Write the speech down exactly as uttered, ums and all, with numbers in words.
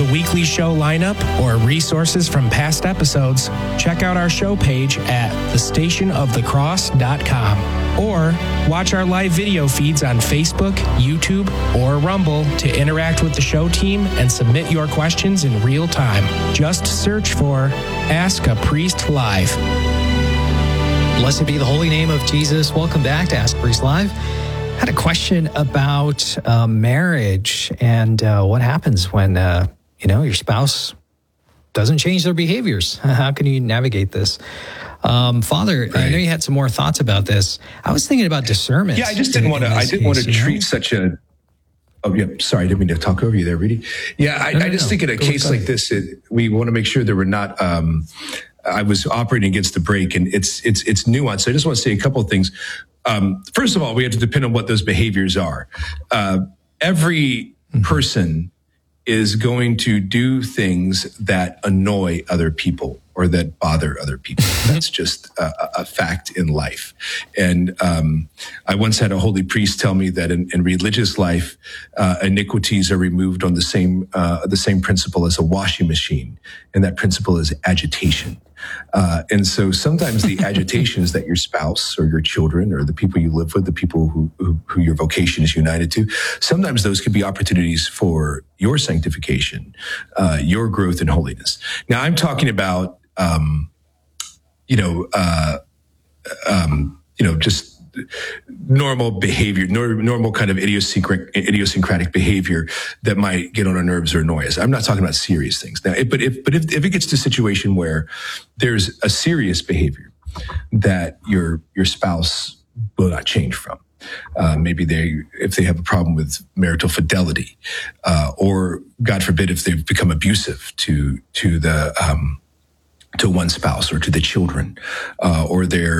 weekly show lineup or resources from past episodes, check out our show page at the station of the cross dot com or watch our live video feeds on Facebook, YouTube, or Rumble to interact with the show team and submit your questions in real time. Just search for Ask a Priest Live. Blessed be the holy name of Jesus. Welcome back to Ask Priest Live. I had a question about uh, marriage and uh, what happens when, uh, you know, your spouse doesn't change their behaviors. How can you navigate this? Um, Father, right. I know you had some more thoughts about this. I was thinking about discernment. Yeah, I just didn't want to, I didn't want to treat such a, oh yeah, sorry, I didn't mean to talk over you there, Rudy. Yeah, I, no, no, I just no. think in a Go case like this, it, we want to make sure that we're not, um, I was operating against the break, and it's, it's, it's nuanced. So I just want to say a couple of things. Um, first of all, we have to depend on what those behaviors are. Uh, every mm-hmm. person is going to do things that annoy other people or that bother other people. That's just a, a fact in life. And um, I once had a holy priest tell me that in, in religious life, uh, iniquities are removed on the same uh, the same principle as a washing machine, and that principle is agitation. Uh, and so sometimes the agitations that your spouse or your children or the people you live with, the people who, who, who your vocation is united to, sometimes those could be opportunities for your sanctification, uh, your growth in holiness. Now, I'm talking about, um, you know, uh, um, you know, just normal behavior, normal kind of idiosyncratic, idiosyncratic behavior that might get on our nerves or annoy us. I'm not talking about serious things now, but if, but if, if it gets to a situation where there's a serious behavior that your, your spouse will not change from, uh, maybe they, if they have a problem with marital fidelity, uh, or God forbid, if they've become abusive to, to the, um, to one spouse or to the children, uh, or they're